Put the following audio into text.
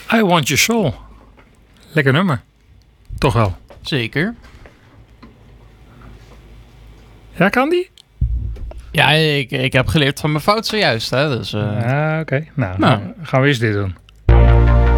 I Want Your Soul. Lekker nummer. Toch wel. Zeker. Ja, kan die? Ja, ik heb geleerd van mijn fout zojuist. Hè, dus, Oké. Nou, gaan we eens dit doen.